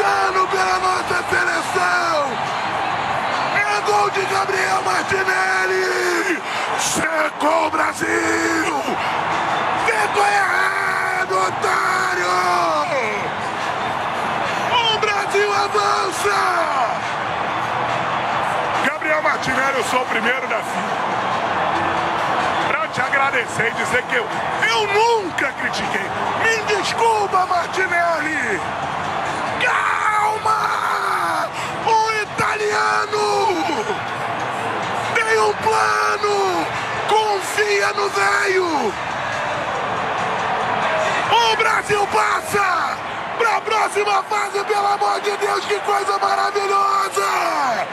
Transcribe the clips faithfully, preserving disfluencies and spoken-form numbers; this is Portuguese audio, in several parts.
passando pela nossa seleção. É gol de Gabriel Martinelli. Secou o Brasil. Secou errado, otário. O Brasil avança. Gabriel Martinelli, eu sou o primeiro da fila pra te agradecer e dizer que eu, eu nunca critiquei. Me desculpa, Martinelli. Calma! O italiano tem um plano. Confia no velho. O Brasil passa pra próxima fase, pelo amor de Deus, que coisa maravilhosa!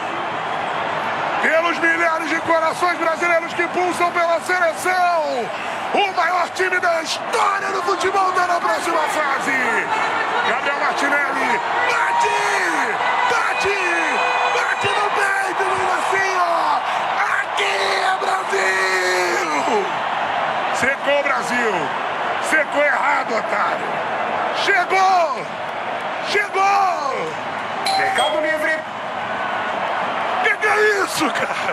Pelos milhares de corações brasileiros que pulsam pela seleção, o maior time da história do futebol está na próxima fase. Gabriel Martinelli, bate! Bate! Bate no peito, assim, ó! Aqui é Brasil! Secou o Brasil! Secou errado, otário! Chegou! Chegou! Mercado livre! Que que é isso, cara?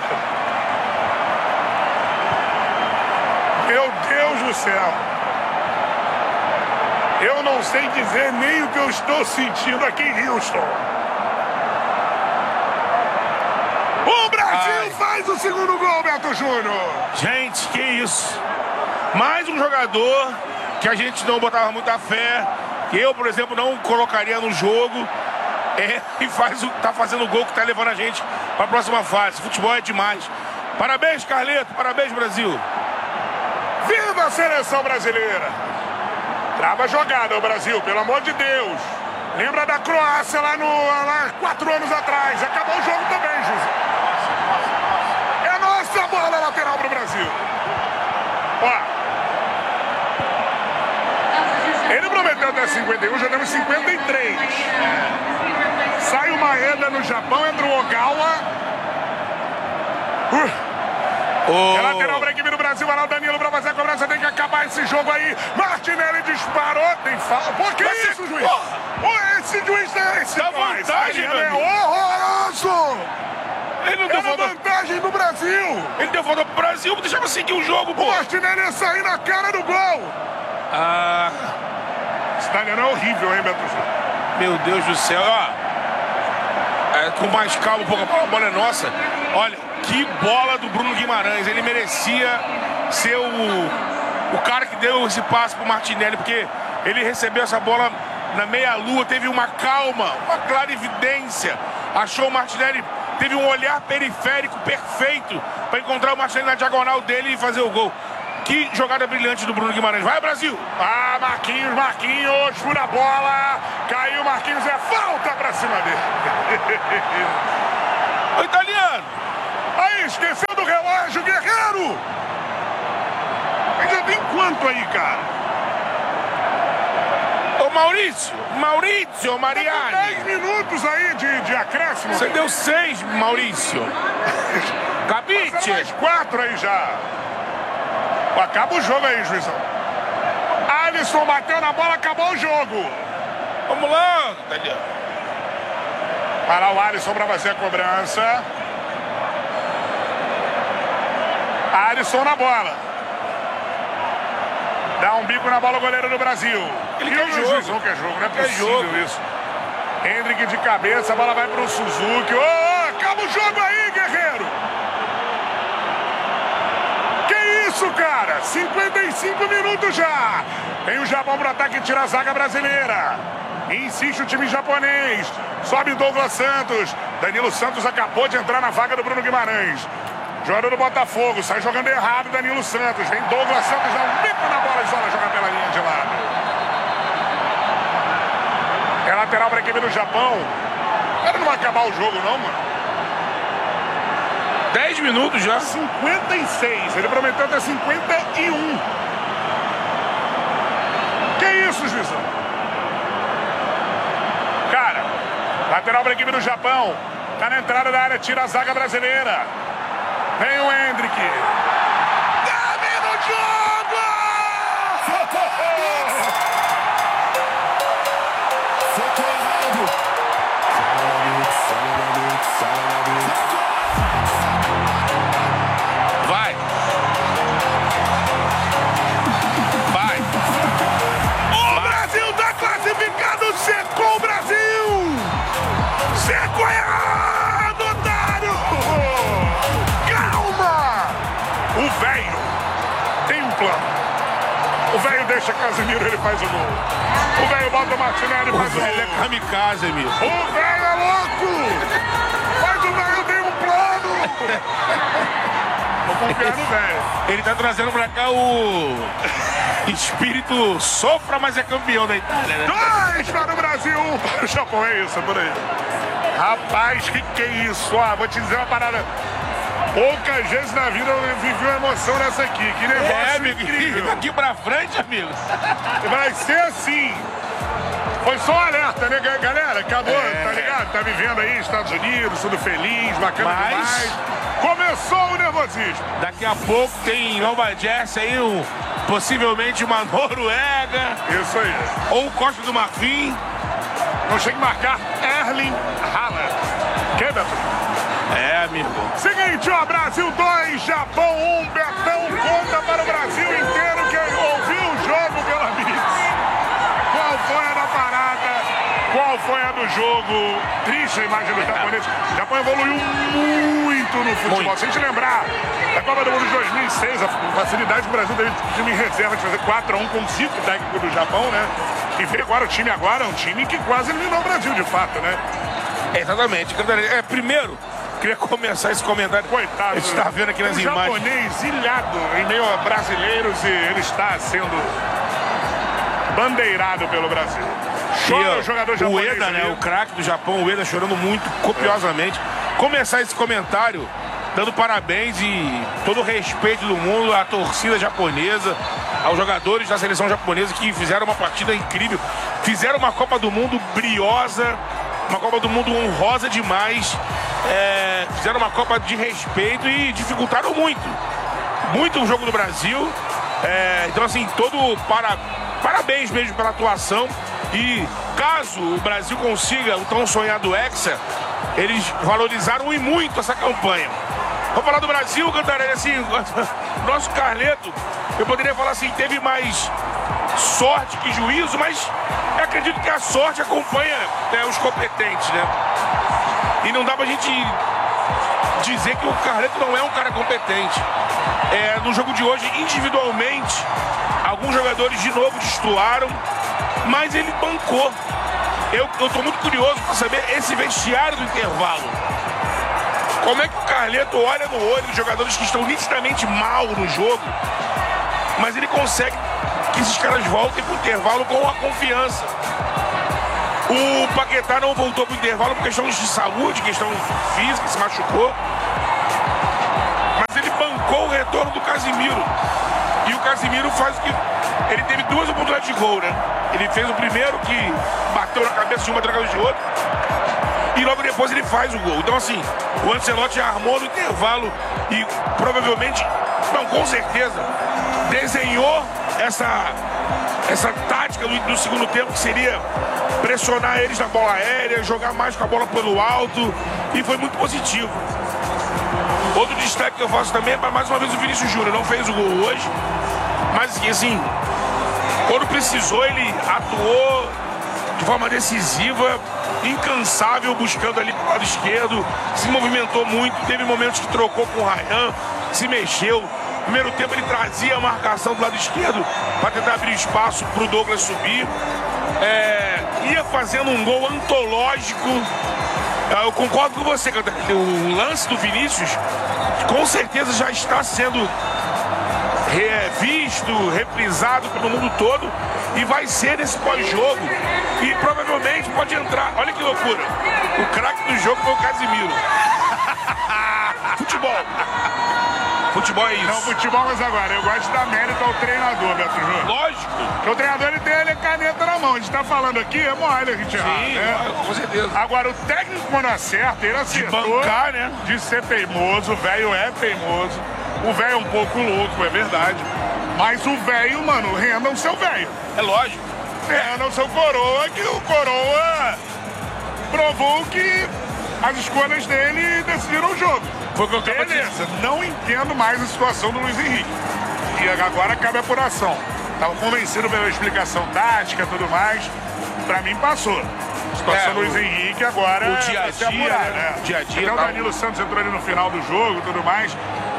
Meu Deus do céu! Eu não sei dizer nem o que eu estou sentindo aqui em Houston. O Brasil Ai. faz o segundo gol, Beto Júnior! Gente, que isso! Mais um jogador que a gente não botava muita fé, que eu, por exemplo, não colocaria no jogo, é, e faz o, tá fazendo o gol que tá levando a gente para a próxima fase. Futebol é demais. Parabéns, Carleto, parabéns, Brasil. Viva a seleção brasileira! Trava a jogada, o Brasil, pelo amor de Deus. Lembra da Croácia lá, no, lá quatro anos atrás. Acabou o jogo também, José. É nossa bola lateral pro Brasil. Ó. Ele prometeu até cinquenta e um, já temos cinquenta e três. Sai o Maeda no Japão, entra o Ogawa. Uh. Oh. É lateral para a equipe do Brasil, vai lá o Danilo para fazer a cobrança, tem que acabar esse jogo aí. Martinelli disparou, tem falta. Pô, que Mas isso, juiz? Pô, esse juiz é esse. Dá vantagem, é horroroso. Ele não deu Era falta... vantagem do Brasil. Ele deu falta pro Brasil, deixa eu seguir o jogo, pô. O Martinelli ia sair na cara do gol. Ah... Esse italiano é horrível, hein, Beto? Meu Deus do céu, ó. É, com mais calma, um pouco, a bola é nossa. Olha, que bola do Bruno Guimarães. Ele merecia ser o, o cara que deu esse passe pro Martinelli, porque ele recebeu essa bola na meia-lua, teve uma calma, uma clarividência. Achou o Martinelli, teve um olhar periférico perfeito para encontrar o Martinelli na diagonal dele e fazer o gol. Que jogada brilhante do Bruno Guimarães. Vai, Brasil! Ah, Marquinhos, Marquinhos, fura a bola. Caiu, Marquinhos, é falta pra cima dele. O italiano! Aí, esqueceu do relógio, Guerreiro! Ainda tem quanto aí, cara? Ô, Maurício! Maurício, Mariani! Tá dez minutos aí de, de acréscimo. Você deu seis, Maurício. Capite! Mais quatro aí já. Acaba o jogo aí, juizão. Alisson bateu na bola, acabou o jogo. Vamos lá, italiano. Vai lá o Alisson para fazer a cobrança. Alisson na bola. Dá um bico na bola o goleiro do Brasil. Ele e quer o jogo. juizão quer jogo, não é possível jogo. isso. Hendrick de cabeça, a bola vai para o Suzuki. Ô, oh, acaba o jogo aí, Guerreiro. Isso, cara, cinquenta e cinco minutos já. Tem o Japão pro ataque e tira a zaga brasileira. Insiste o time japonês. Sobe Douglas Santos. Danilo Santos acabou de entrar na vaga do Bruno Guimarães. Jogador do Botafogo, sai jogando errado Danilo Santos. Vem Douglas Santos, dá um bico na bola e só joga pela linha de lado. É lateral para a equipe do Japão. Cara, não vai acabar o jogo não, mano. dez minutos já. cinquenta e seis. Ele prometeu até cinquenta e um. Que isso, juizão? Cara, lateral para a equipe do Japão. Tá na entrada da área, tira a zaga brasileira. Vem o Hendrick. Termina o jogo! Secou errado. acha Casemiro, ele faz o gol. O velho bota o Martinelli, O faz o gol. velho é kamikaze, amigo. O velho é louco! Mas o velho tem um plano! Vou confiar no velho. Ele tá trazendo pra cá o espírito sofra, mas é campeão da Itália, né? Dois para o Brasil, um para o Japão, é isso, é por aí. Rapaz, que que é isso? Ó, vou te dizer uma parada. Poucas vezes na vida eu vivi uma emoção nessa aqui. Que negócio É, amigo. incrível. Daqui pra frente, amigo. Vai ser assim. Foi só um alerta, né, galera? Acabou, É. tá ligado? Tá vivendo aí, Estados Unidos, tudo feliz, bacana Mas- demais. Começou o nervosismo. Daqui a pouco tem Nova Jersey aí, um, possivelmente uma Noruega Isso aí. ou Costa do Marfim. Não chega a marcar Erling Haaland. Que, Beto? É, amigo. Seguinte, ó, Brasil dois, Japão um, Betão conta para o Brasil inteiro quem ouviu o jogo pela Mix. Qual foi a da parada? Qual foi a do jogo? Triste a imagem do japonês. O Japão evoluiu muito no futebol. Muito. Se a gente lembrar da Copa do Mundo de dois mil e seis, a facilidade do Brasil teve time em reserva de fazer quatro a um com o cinco técnico do Japão, né? E ver agora o time agora é um time que quase eliminou o Brasil, de fato, né? É, exatamente. É, primeiro, queria começar esse comentário. Coitado. A gente está vendo aqui nas um imagens. japonês ilhado em meio a brasileiros e ele está sendo bandeirado pelo Brasil. Chora E, o jogador o japonês. Ueda, né, ali. o craque do Japão, o Ueda chorando muito, copiosamente. Começar esse comentário dando parabéns e todo o respeito do mundo à torcida japonesa, aos jogadores da seleção japonesa que fizeram uma partida incrível, fizeram uma Copa do Mundo briosa, uma Copa do Mundo honrosa demais, é, fizeram uma Copa de respeito e dificultaram muito, muito o jogo do Brasil. É, então, assim, todo para, parabéns mesmo pela atuação. E caso o Brasil consiga o tão sonhado Hexa, eles valorizaram e muito essa campanha. Vamos falar do Brasil, Cantarelli, assim, nosso Carleto, eu poderia falar assim, teve mais sorte que juízo, mas eu acredito que a sorte acompanha, né, os competentes, né? E não dá pra gente dizer que o Carleto não é um cara competente. É, no jogo de hoje, individualmente, alguns jogadores de novo destoaram, mas ele bancou. Eu, eu tô muito curioso para saber esse vestiário do intervalo. Como é que o Carleto olha no olho dos jogadores que estão nitidamente mal no jogo, mas ele consegue que esses caras voltem pro intervalo com a confiança. O Paquetá não voltou pro intervalo por questões de saúde, questão física, se machucou. Mas ele bancou o retorno do Casemiro. E o Casemiro faz o que... Ele teve duas oportunidades de gol, né? Ele fez o primeiro que bateu na cabeça de uma, através de outra. E logo depois ele faz o gol. Então, assim, o Ancelotti armou no intervalo e provavelmente, não, com certeza, desenhou essa, essa tática do, do segundo tempo, que seria pressionar eles na bola aérea, jogar mais com a bola pelo alto, e foi muito positivo. Outro destaque que eu faço também é para mais uma vez o Vinícius Júnior. Não fez o gol hoje, mas assim, quando precisou ele atuou de forma decisiva, incansável, buscando ali pro lado esquerdo, se movimentou muito, teve momentos que trocou com o Ryan, se mexeu. No primeiro tempo ele trazia a marcação do lado esquerdo para tentar abrir espaço para o Douglas subir. É, ia fazendo um gol antológico. Eu concordo com você, o lance do Vinícius com certeza já está sendo revisto, reprisado pelo mundo todo e vai ser nesse pós-jogo e provavelmente pode entrar. Olha que loucura, o craque do jogo foi o Casemiro. Futebol. Futebol é isso. Não, futebol, mas agora, eu gosto de dar mérito ao treinador, Beto Júnior. Lógico. Porque o treinador, ele tem a caneta na mão. A gente tá falando aqui, é mole a gente errar, Sim, né? com certeza. Agora, o técnico, quando acerta, ele acertou De bancar, né? de ser teimoso. O velho é teimoso. O velho é um pouco louco, é verdade. Mas o velho, mano, renda o seu velho. É lógico. Renda o seu coroa, que o coroa provou que as escolhas dele decidiram o jogo. Foi o que eu tava dizendo. Beleza, não entendo mais a situação do Luiz Henrique. E agora cabe a apuração. Tava convencido pela explicação tática e tudo mais. Pra mim passou. A situação É, do Luiz o- Henrique agora o dia a vai ser dia, apurar, né? né? Dia a dia, Até o tá. Danilo Santos entrou ali no final do jogo e tudo mais.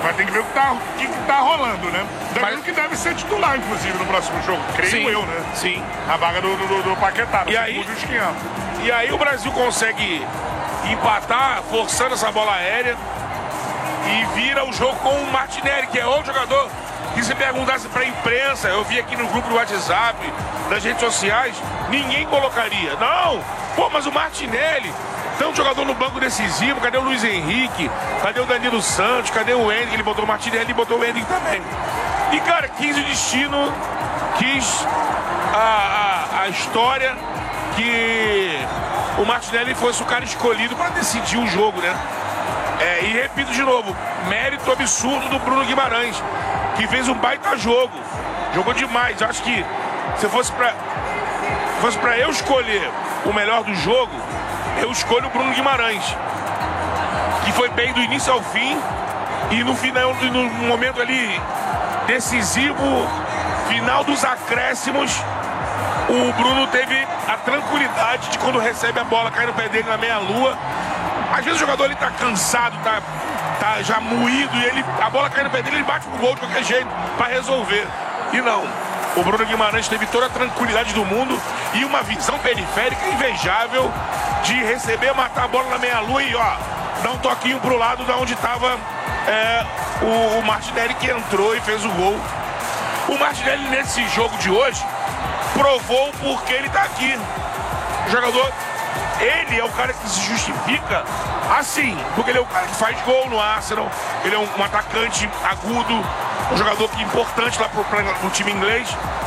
Mas tem que ver o que tá, o que que tá rolando, né? Danilo Mas... que deve ser titular, inclusive, no próximo jogo. Creio sim, eu, né? Sim. A vaga do, do, do Paquetá, e aí, e aí o Brasil consegue empatar, forçando essa bola aérea. E vira o jogo com o Martinelli, que é outro jogador que se perguntasse pra imprensa, eu vi aqui no grupo do WhatsApp, das redes sociais, ninguém colocaria. Não! Pô, mas o Martinelli tem um jogador no banco decisivo, cadê o Luiz Henrique? Cadê o Danilo Santos? Cadê o Henrique? Ele botou o Martinelli e botou o Henrique também. E, cara, quis o destino, quis a, a, a história que o Martinelli fosse o cara escolhido para decidir o jogo, né? É, e repito de novo, mérito absurdo do Bruno Guimarães, que fez um baita jogo. Jogou demais. Eu acho que se fosse pra, fosse pra eu escolher o melhor do jogo, eu escolho o Bruno Guimarães, que foi bem do início ao fim. E no final, no momento ali decisivo, final dos acréscimos, o Bruno teve a tranquilidade de, quando recebe a bola, cair no pé dele na meia-lua. Às vezes o jogador ele tá cansado, tá, tá já moído, e ele, a bola cai no pé dele, ele bate pro gol de qualquer jeito para resolver. E não, o Bruno Guimarães teve toda a tranquilidade do mundo e uma visão periférica invejável de receber, matar a bola na meia-lua e, ó, dar um toquinho pro lado da onde tava é, o, o Martinelli, que entrou e fez o gol. O Martinelli, nesse jogo de hoje, provou o porquê ele tá aqui. O jogador... Ele é o cara que se justifica assim, porque ele é o cara que faz gol no Arsenal, ele é um, um atacante agudo, um jogador que é importante lá pro, pro time inglês,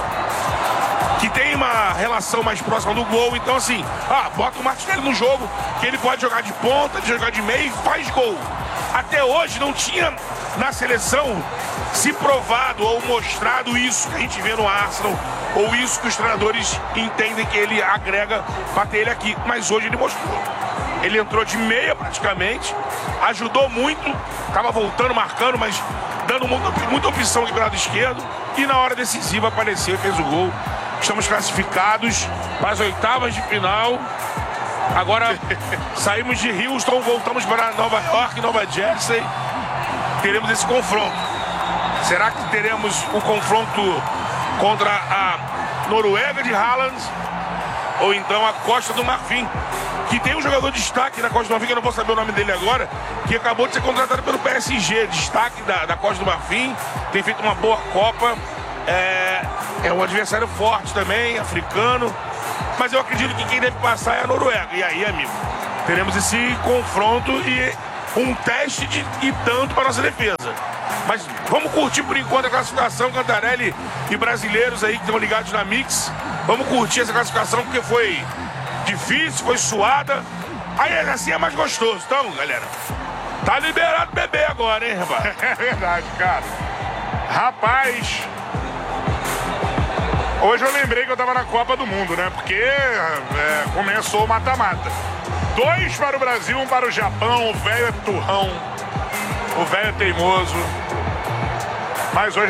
que tem uma relação mais próxima do gol. Então assim, ah, bota o Martinelli no jogo, que ele pode jogar de ponta, de jogar de meio e faz gol. Até hoje não tinha na seleção se provado ou mostrado isso que a gente vê no Arsenal, ou isso que os treinadores entendem que ele agrega para ter ele aqui. Mas hoje ele mostrou. Ele entrou de meia praticamente, ajudou muito, estava voltando, marcando, mas dando muita, muita opção aqui pro lado esquerdo. E na hora decisiva apareceu e fez o gol. Estamos classificados para as oitavas de final. Agora saímos de Houston, voltamos para Nova York, Nova Jersey. Teremos esse confronto. Será que teremos o confronto contra a Noruega de Haaland ou então a Costa do Marfim, que tem um jogador de destaque na Costa do Marfim, que eu não vou saber o nome dele agora, que acabou de ser contratado pelo P S G, destaque da, da Costa do Marfim, tem feito uma boa Copa, é, é um adversário forte também, africano, mas eu acredito que quem deve passar é a Noruega. E aí, amigo, teremos esse confronto e um teste de, e tanto para nossa defesa. Mas vamos curtir por enquanto a classificação, Cantarelli e brasileiros aí que estão ligados na Mix. Vamos curtir essa classificação porque foi difícil, foi suada. Aí assim é mais gostoso. Então, galera, tá liberado beber agora, hein, rapaz? É verdade, cara. Rapaz, hoje eu lembrei que eu tava na Copa do Mundo, né? Porque é, começou o mata-mata. Dois para o Brasil, um para o Japão. O velho é turrão. O velho é teimoso. Mas hoje